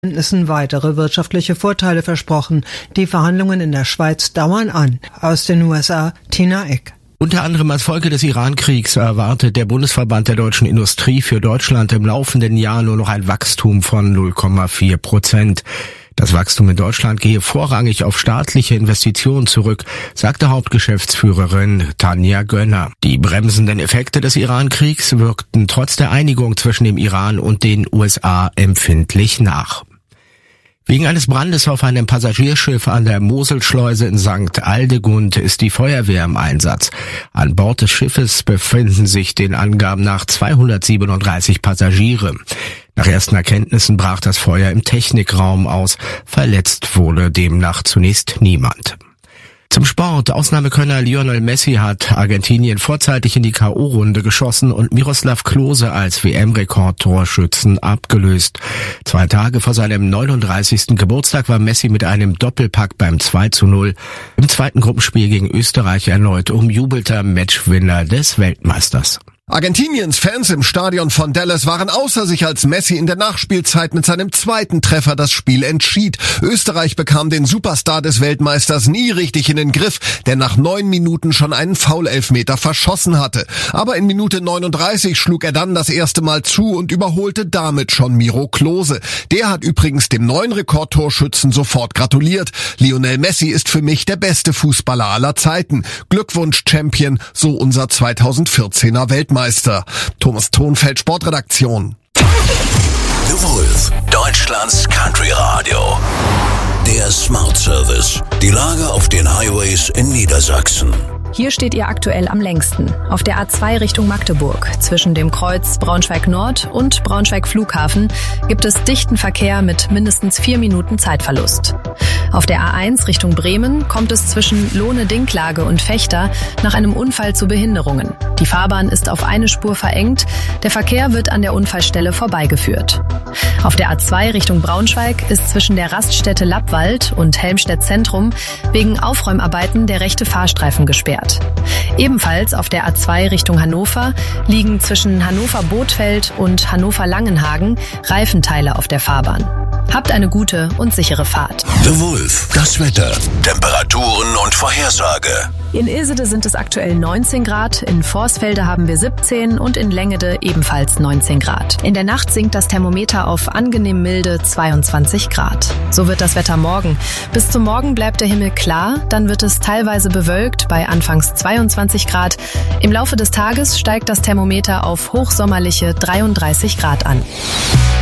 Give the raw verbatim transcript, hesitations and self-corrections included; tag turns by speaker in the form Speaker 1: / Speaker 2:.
Speaker 1: weitere wirtschaftliche Vorteile versprochen. Die Verhandlungen in der Schweiz dauern an. Aus den U S A, Tina Eck.
Speaker 2: Unter anderem als Folge des Iran-Kriegs erwartet der Bundesverband der deutschen Industrie für Deutschland im laufenden Jahr nur noch ein Wachstum von null Komma vier Prozent. Das Wachstum in Deutschland gehe vorrangig auf staatliche Investitionen zurück, sagte Hauptgeschäftsführerin Tanja Gönner. Die bremsenden Effekte des Iran-Kriegs wirkten trotz der Einigung zwischen dem Iran und den U S A empfindlich nach. Wegen eines Brandes auf einem Passagierschiff an der Moselschleuse in Sankt Aldegund ist die Feuerwehr im Einsatz. An Bord des Schiffes befinden sich den Angaben nach zweihundertsiebenunddreißig Passagiere. Nach ersten Erkenntnissen brach das Feuer im Technikraum aus. Verletzt wurde demnach zunächst niemand. Zum Sport. Ausnahmekönner Lionel Messi hat Argentinien vorzeitig in die K O-Runde geschossen und Miroslav Klose als W M-Rekordtorschützen abgelöst. Zwei Tage vor seinem neununddreißigsten Geburtstag war Messi mit einem Doppelpack beim zwei zu null im zweiten Gruppenspiel gegen Österreich erneut umjubelter Matchwinner des Weltmeisters.
Speaker 3: Argentiniens Fans im Stadion von Dallas waren außer sich, als Messi in der Nachspielzeit mit seinem zweiten Treffer das Spiel entschied. Österreich bekam den Superstar des Weltmeisters nie richtig in den Griff, der nach neun Minuten schon einen Foul-Elfmeter verschossen hatte. Aber in Minute neununddreißig schlug er dann das erste Mal zu und überholte damit schon Miro Klose. Der hat übrigens dem neuen Rekordtorschützen sofort gratuliert. Lionel Messi ist für mich der beste Fußballer aller Zeiten. Glückwunsch, Champion, so unser zweitausendvierzehner Weltmeister. Thomas Thonfeld, Sportredaktion.
Speaker 4: The Wolf, Deutschlands Country Radio. Der Smart Service. Die Lage auf den Highways in Niedersachsen.
Speaker 5: Hier steht ihr aktuell am längsten. Auf der A zwei Richtung Magdeburg. Zwischen dem Kreuz Braunschweig-Nord und Braunschweig-Flughafen gibt es dichten Verkehr mit mindestens vier Minuten Zeitverlust. Auf der A eins Richtung Bremen kommt es zwischen Lohne-Dinklage und Vechta nach einem Unfall zu Behinderungen. Die Fahrbahn ist auf eine Spur verengt. Der Verkehr wird an der Unfallstelle vorbeigeführt. Auf der A zwei Richtung Braunschweig ist zwischen der Raststätte Lappwald und Helmstedt Zentrum wegen Aufräumarbeiten der rechte Fahrstreifen gesperrt. Ebenfalls auf der A zwei Richtung Hannover liegen zwischen Hannover-Bothfeld und Hannover-Langenhagen Reifenteile auf der Fahrbahn. Habt eine gute und sichere Fahrt.
Speaker 4: The Wolf, das Wetter, Temperaturen und Vorhersage.
Speaker 5: In Ilsede sind es aktuell neunzehn Grad, in Vorsfelde haben wir siebzehn und in Längede ebenfalls neunzehn Grad. In der Nacht sinkt das Thermometer auf angenehm milde zweiundzwanzig Grad. So wird das Wetter morgen. Bis zum Morgen bleibt der Himmel klar, dann wird es teilweise bewölkt bei anfangs zweiundzwanzig Grad. Im Laufe des Tages steigt das Thermometer auf hochsommerliche dreiunddreißig Grad an.